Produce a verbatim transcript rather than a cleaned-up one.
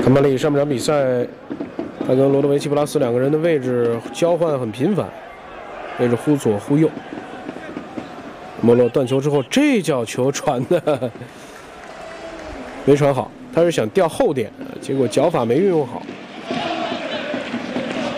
卡马里上半场比赛，他跟罗德维奇·布拉斯两个人的位置交换很频繁，位置忽左忽右。莫洛断球之后，这脚球传的没传好，他是想吊后点，结果脚法没运用好。